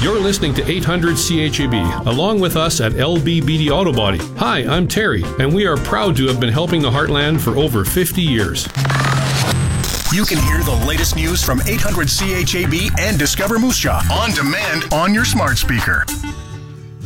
You're listening to 800 CHAB, along with us at LBBD Auto Body. Hi, I'm Terry, and we are proud to have been helping the Heartland for over 50 years. You can hear the latest news from 800 CHAB and Discover Moose Jaw on demand on your smart speaker.